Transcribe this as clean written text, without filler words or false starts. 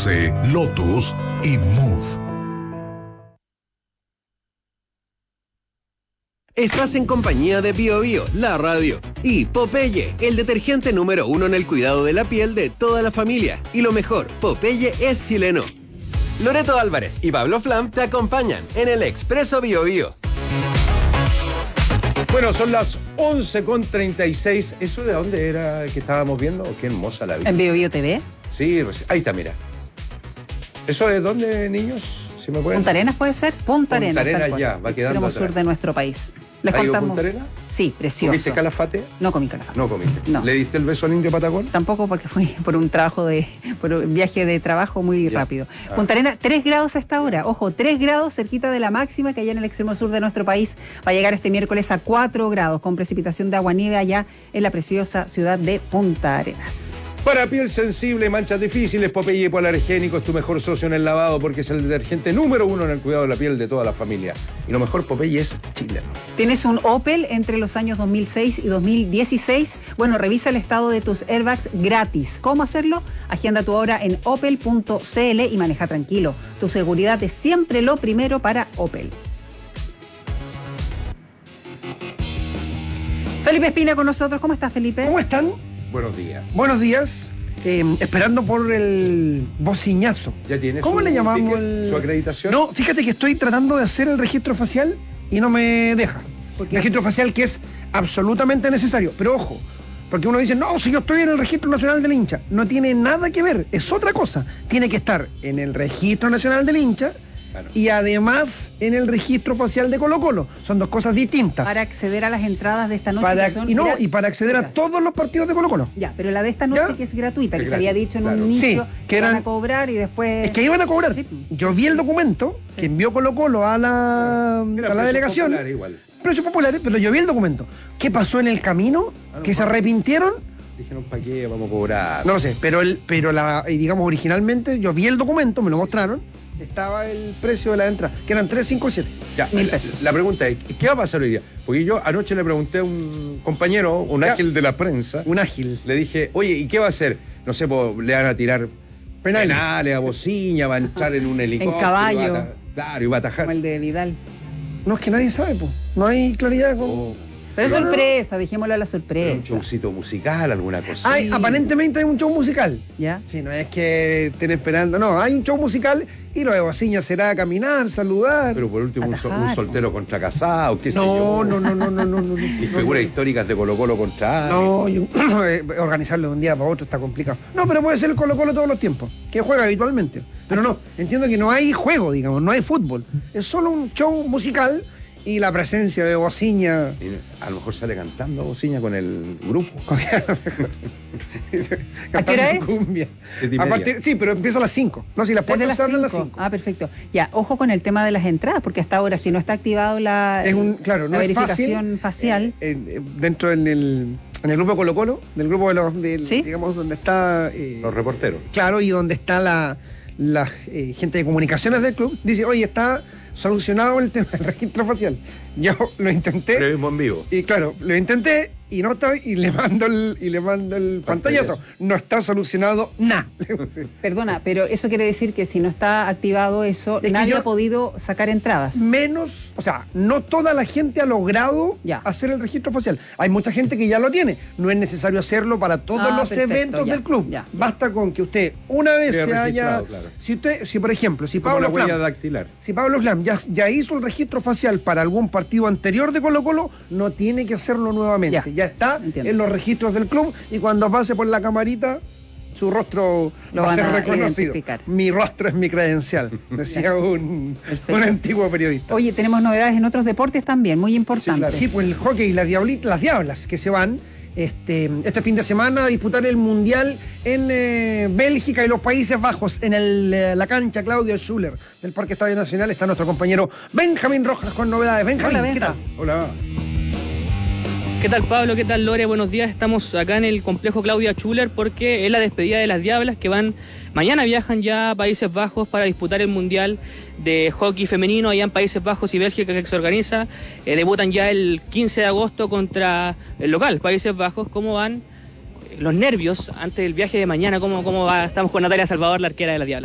Ponce, Lotus y Move. Estás en compañía de Bio, la radio, y Popeye, el detergente número 1 en el cuidado de la piel de toda la familia. Y lo mejor, Popeye es chileno. Loreto Álvarez y Pablo Flam te acompañan en el Expreso Bio. Bueno, son las 11:36. ¿Eso de dónde era que estábamos viendo? Qué hermosa la vida. ¿En Bio TV? Sí, ahí está, mira. ¿Eso de dónde, niños? Si me pueden... ¿Punta Arenas puede ser? Punta Arenas ya, va quedando extremo atrás. sur de nuestro país. Les ¿Has ido a contamos. Punta Arenas? Sí, precioso. ¿Comiste calafate? No comí calafate. No comiste. No. ¿Le diste el beso al indio Patagón? Tampoco, porque fui por un viaje de trabajo muy rápido. Punta Arenas, 3 grados a esta hora. Ojo, 3 grados cerquita de la máxima que allá en el extremo sur de nuestro país va a llegar este miércoles a 4 grados con precipitación de agua-nieve allá en la preciosa ciudad de Punta Arenas. Para piel sensible y manchas difíciles, Popeye Hipoalergénico es tu mejor socio en el lavado porque es el detergente número 1 en el cuidado de la piel de toda la familia. Y lo mejor, Popeye es chileno. ¿Tienes un Opel entre los años 2006 y 2016? Bueno, revisa el estado de tus airbags gratis. ¿Cómo hacerlo? Agenda tu hora en opel.cl y maneja tranquilo. Tu seguridad es siempre lo primero para Opel. Felipe Espina con nosotros. ¿Cómo estás, Felipe? ¿Cómo están? Buenos días. Buenos días. Esperando por el bociñazo. ¿Ya tienes ¿Cómo le llamamos su acreditación? No, fíjate que estoy tratando de hacer el registro facial y no me deja. Registro facial que es absolutamente necesario. Pero ojo, porque uno dice, no, si yo estoy en el Registro Nacional del Hincha. No tiene nada que ver, es otra cosa. Tiene que estar en el Registro Nacional del Hincha. Claro. Y además en el registro facial de Colo-Colo. Son dos cosas distintas. Para acceder a las entradas de esta noche. Y para acceder a todos los partidos de Colo-Colo. Ya, pero la de esta noche que es gratuita, que se había dicho en un inicio, que van a cobrar y después... Es que iban a cobrar. Sí. Yo vi el documento que envió Colo-Colo a la delegación. Precios populares, pero yo vi el documento. ¿Qué pasó en el camino? ¿Que se arrepintieron? Dijeron, ¿para qué vamos a cobrar? No lo sé, pero digamos, originalmente yo vi el documento, me lo mostraron. Estaba el precio de la entrada, que eran 357. Ya, 1.000 pesos. La pregunta es, ¿qué va a pasar hoy día? Porque yo anoche le pregunté a un compañero, un ágil de la prensa. Un ágil. Le dije, oye, ¿y qué va a hacer? No sé, le van a tirar penales a bociña, va a entrar en un helicóptero. En caballo. Claro, y va a atajar. Como el de Vidal. No, es que nadie sabe, pues. No hay claridad. Pero es sorpresa, dijémoslo a la sorpresa. Un showcito musical, alguna cosa. Aparentemente hay un show musical. ¿Ya? Sí, no es que estén esperando. No, hay un show musical y lo de Bociña será caminar, saludar. Pero por último, un soltero contra casado, qué sé yo. No. Y figuras históricas de Colo-Colo contra... No, organizarlo de un día para otro está complicado. No, pero puede ser el Colo-Colo todos los tiempos, que juega habitualmente. Pero no, entiendo que no hay juego, digamos, no hay fútbol. Es solo un show musical. Y la presencia de Bociña. A lo mejor sale cantando Bociña con el grupo. ¿A qué hora es? Cumbia. Sí, pero empieza a las 5. No, si las puertas se abren a las 5. Ah, perfecto. Ya, ojo con el tema de las entradas, porque hasta ahora, si no está activado la verificación facial. Dentro en el grupo de Colo-Colo, del grupo de los. ¿Sí? Digamos, donde está. Los reporteros. Claro, y donde está la gente de comunicaciones del club, dice, oye, está solucionado el tema del registro facial. Yo lo intenté. Periodismo en vivo. Y claro, lo intenté y no está, y le mando el pantallazo. No está solucionado nada. Perdona, pero eso quiere decir que si no está activado eso, nadie ha podido sacar entradas. Menos, o sea, no toda la gente ha logrado hacer el registro facial. Hay mucha gente que ya lo tiene. No es necesario hacerlo para todos los eventos del club. Basta con que usted una vez se haya... Claro. Si por ejemplo, si Pablo Flam ya hizo el registro facial para algún partido anterior de Colo-Colo, no tiene que hacerlo nuevamente. Ya está en los registros del club y cuando pase por la camarita, su rostro va a ser reconocido. Mi rostro es mi credencial, decía un antiguo periodista. Oye, tenemos novedades en otros deportes también, muy importantes. Sí, pues el hockey y las diablas que se van este fin de semana a disputar el Mundial en Bélgica y los Países Bajos, en la cancha Claudio Schuller del Parque Estadio Nacional. Está nuestro compañero Benjamín Rojas con novedades. Benjamín, hola, ¿qué tal? Hola. ¿Qué tal, Pablo? ¿Qué tal, Lore? Buenos días. Estamos acá en el complejo Claudia Schuller porque es la despedida de las Diablas que mañana viajan ya a Países Bajos para disputar el Mundial de hockey femenino allá en Países Bajos y Bélgica que se organiza. Debutan ya el 15 de agosto contra el local, Países Bajos. ¿Cómo van los nervios antes del viaje de mañana? ¿Cómo va? Estamos con Natalia Salvador, la arquera de las Diablas.